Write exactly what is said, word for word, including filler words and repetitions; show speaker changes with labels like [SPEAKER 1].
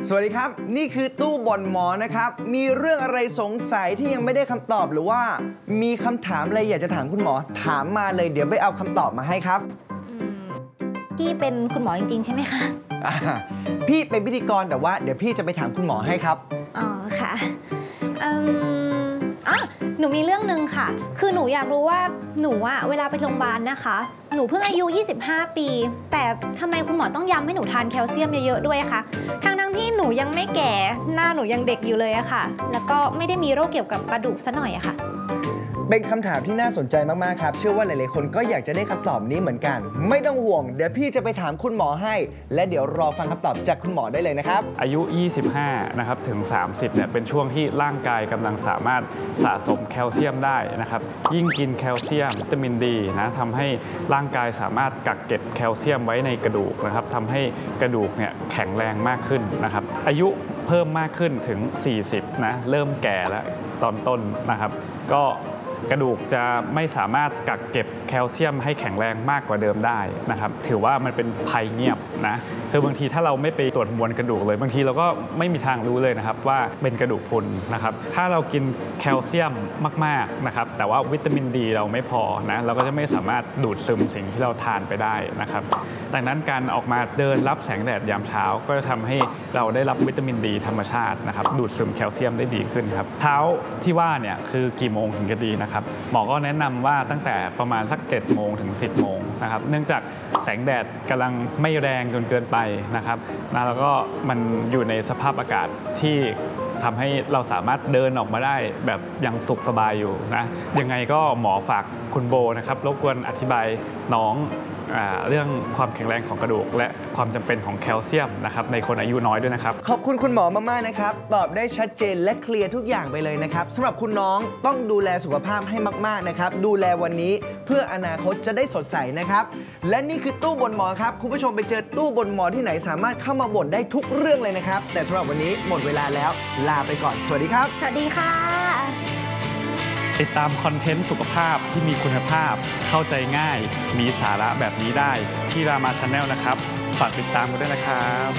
[SPEAKER 1] สวัสดีครับนี่คือตู้บ่นหมอนะครับมีเรื่องอะไรสงสัยที่ยังไม่ได้คำตอบหรือว่ามีคำถามอะไรอยากจะถามคุณหมอถามมาเลยเดี๋ยวไปเอาคำตอบมาให้ครับ
[SPEAKER 2] พี่เป็นคุณหมอจริงๆใช่ไหมคะ
[SPEAKER 1] พี่เป็นพิธีกรแต่ว่าเดี๋ยวพี่จะไปถามคุณหมอให้ครับ
[SPEAKER 2] อ๋อค่ะอืมอ่ะหนูมีเรื่องหนึ่งค่ะคือหนูอยากรู้ว่าหนูอะเวลาไปโรงพยาบาลนะคะหนูเพิ่งอายุยี่สิบห้าปีแต่ทำไมคุณหมอต้องย้ำให้หนูทานแคลเซียมเยอะๆด้วยคะทั้งทั้งที่หนูยังไม่แก่หน้าหนูยังเด็กอยู่เลยอะค่ะแล้วก็ไม่ได้มีโรคเกี่ยวกับกระดูกซะหน่อยอะค่ะ
[SPEAKER 1] เป็นคำถามที่น่าสนใจมากๆครับเชื่อว่าหลายๆคนก็อยากจะได้คำตอบนี้เหมือนกันไม่ต้องห่วงเดี๋ยวพี่จะไปถามคุณหมอให้และเดี๋ยวรอฟังคำตอบจากคุณหมอได้เลยนะครับ
[SPEAKER 3] อายุยี่สิบห้านะครับถึงสามสิบเนี่ยเป็นช่วงที่ร่างกายกำลังสามารถสะสมแคลเซียมได้นะครับยิ่งกินแคลเซียมวิตามินดีนะทำให้ร่างกายสามารถกักเก็บแคลเซียมไว้ในกระดูกนะครับทำให้กระดูกเนี่ยแข็งแรงมากขึ้นนะครับอายุเพิ่มมากขึ้นถึงสี่สิบนะเริ่มแก่แล้วตอนต้นนะครับก็กระดูกจะไม่สามารถกักเก็บแคลเซียมให้แข็งแรงมากกว่าเดิมได้นะครับถือว่ามันเป็นภัยเงียบนะคือบางทีถ้าเราไม่ไปตรวจมวลกระดูกเลยบางทีเราก็ไม่มีทางรู้เลยนะครับว่าเป็นกระดูกพรุนนะครับถ้าเรากินแคลเซียมมากๆนะครับแต่ว่าวิตามินดีเราไม่พอนะเราก็จะไม่สามารถดูดซึมสิ่งที่เราทานไปได้นะครับดังนั้นการออกมาเดินรับแสงแดดยามเช้าก็จะทำให้เราได้รับวิตามินดีธรรมชาตินะครับดูดซึมแคลเซียมได้ดีขึ้นครับเช้าที่ว่าเนี่ยคือกี่โมงถึงจะดีนะครับหมอก็แนะนำว่าตั้งแต่ประมาณสักเจ็ดโมงถึงสิบโมงนะครับเนื่องจากแสงแดดกำลังไม่แรงจนเกินไปนะครับนะแล้วก็มันอยู่ในสภาพอากาศที่ทำให้เราสามารถเดินออกมาได้แบบยังสุขสบายอยู่นะยังไงก็หมอฝากคุณโบนะครับรบกวนอธิบายน้องเรื่องความแข็งแรงของกระดูกและความจำเป็นของแคลเซียมนะครับในคนอายุน้อยด้วยนะครับ
[SPEAKER 1] ขอบคุณคุณหมอมากๆนะครับตอบได้ชัดเจนและเคลียร์ทุกอย่างไปเลยนะครับสำหรับคุณน้องต้องดูแลสุขภาพให้มากๆนะครับดูแลวันนี้เพื่ออนาคตจะได้สดใสนะครับและนี่คือตู้บ่นหมอครับคุณผู้ชมไปเจอตู้บ่นหมอที่ไหนสามารถเข้ามาบ่นได้ทุกเรื่องเลยนะครับแต่สำหรับวันนี้หมดเวลาแล้วลาไปก่อนสวัสดีครับ
[SPEAKER 2] สวัสดีค่ะ
[SPEAKER 3] ติดตามคอนเทนต์สุขภาพที่มีคุณภาพเข้าใจง่ายมีสาระแบบนี้ได้ที่รามา ชาแนลนะครับฝากติดตามกันด้วยนะครับ